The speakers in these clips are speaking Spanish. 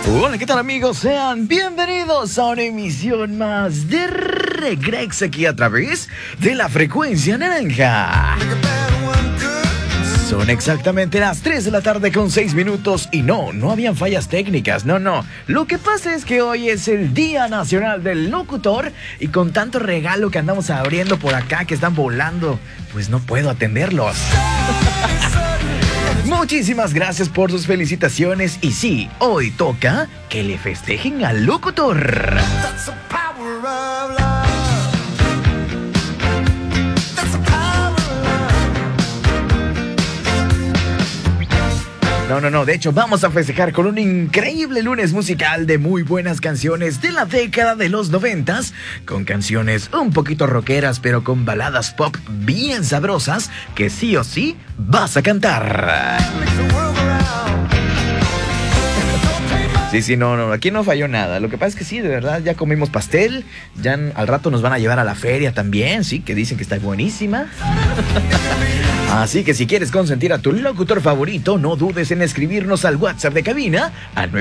Hola, ¿qué tal, amigos? Sean bienvenidos a una emisión más de Regrex aquí a través de la frecuencia naranja. Son exactamente las 3 de la tarde con 6 minutos y no habían fallas técnicas, no. Lo que pasa es que hoy es el Día Nacional del Locutor y con tanto regalo que andamos abriendo por acá que están volando, pues no puedo atenderlos. Muchísimas gracias por sus felicitaciones y sí, hoy toca que le festejen al locutor. No, de hecho vamos a festejar con un increíble lunes musical de muy buenas canciones de la década de los 90s, con canciones un poquito rockeras pero con baladas pop bien sabrosas que sí o sí vas a cantar. Sí, no, aquí no falló nada. Lo que pasa es que sí, de verdad, ya comimos pastel. Ya al rato nos van a llevar a la feria también, sí, que dicen que está buenísima. Así que si quieres consentir a tu locutor favorito, no dudes en escribirnos al WhatsApp de cabina al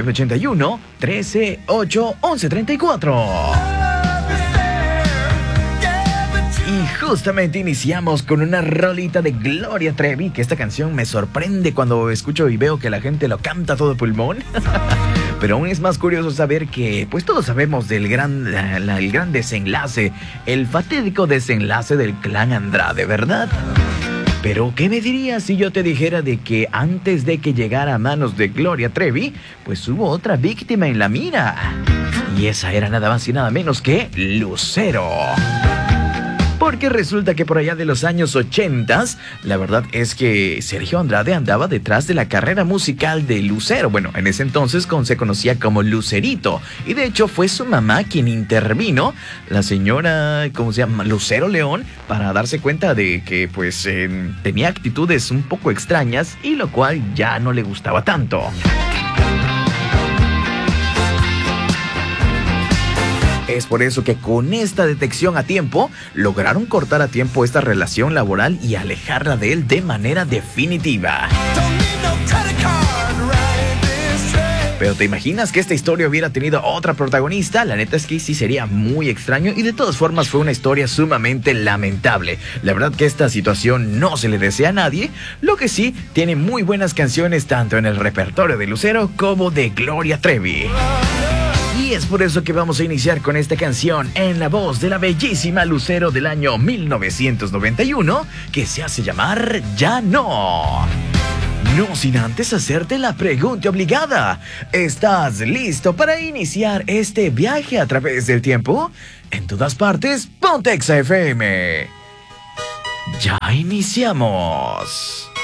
981-13-8-11-34. Y justamente iniciamos con una rolita de Gloria Trevi, que esta canción me sorprende cuando escucho y veo que la gente lo canta a todo pulmón. Pero aún es más curioso saber que, pues todos sabemos del gran desenlace, el fatídico desenlace del clan Andrade, ¿verdad? Pero, ¿qué me dirías si yo te dijera de que antes de que llegara a manos de Gloria Trevi, pues hubo otra víctima en la mira? Y esa era nada más y nada menos que Lucero. Porque resulta que por allá de los años 80, la verdad es que Sergio Andrade andaba detrás de la carrera musical de Lucero. Bueno, en ese entonces se conocía como Lucerito. Y de hecho fue su mamá quien intervino, la señora, ¿cómo se llama? Lucero León, para darse cuenta de que pues tenía actitudes un poco extrañas y lo cual ya no le gustaba tanto. Es por eso que con esta detección a tiempo, lograron cortar a tiempo esta relación laboral y alejarla de él de manera definitiva. Pero ¿te imaginas que esta historia hubiera tenido otra protagonista? La neta es que sí sería muy extraño y de todas formas fue una historia sumamente lamentable. La verdad que esta situación no se le desea a nadie, lo que sí tiene muy buenas canciones tanto en el repertorio de Lucero como de Gloria Trevi. Y es por eso que vamos a iniciar con esta canción en la voz de la bellísima Lucero del año 1991, que se hace llamar Ya No. No sin antes hacerte la pregunta obligada. ¿Estás listo para iniciar este viaje a través del tiempo? En todas partes, ponte Exa FM. Ya iniciamos.